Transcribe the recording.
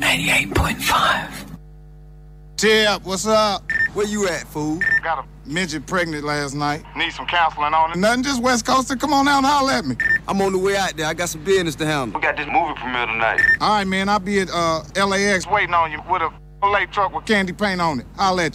98.5. Tip, what's up? Where you at, fool? Got a midget pregnant last night. Need some counseling on it. Nothing, just West Coaster. Come on out and holler at me. I'm on the way out there. I got some business to handle. We got this movie premiere tonight. All right, man. I'll be at LAX Waiting on you with a late truck with candy paint on it. Holler at you.